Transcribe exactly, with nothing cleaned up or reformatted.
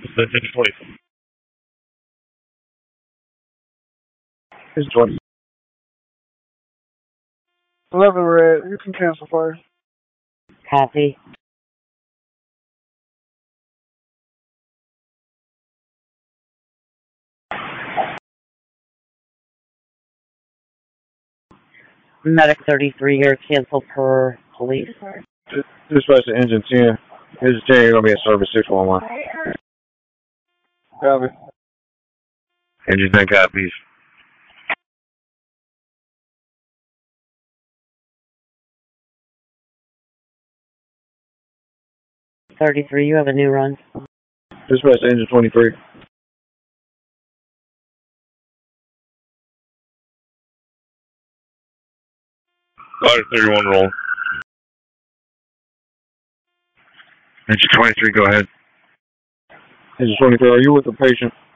Engine twenty. It's twenty. eleven red. You can cancel fire. Copy. Medic thirty-three here, cancel per police. Dispatch to engine ten. Engine ten, you're going to be in service six one one. Copy. Engine ten copies. thirty-three, you have a new run. Dispatch to engine twenty-three. Carter thirty-one roll. Engine twenty-three, go ahead. Engine twenty-three, are you with the patient?